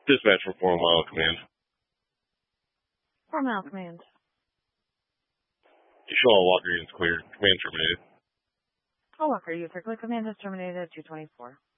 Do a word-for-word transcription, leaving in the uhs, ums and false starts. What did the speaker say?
Dispatch for four mile command. Four mile command. Shaw Walker is cleared. Command terminated. Shaw Walker, user clear. Command is terminated at two twenty-four.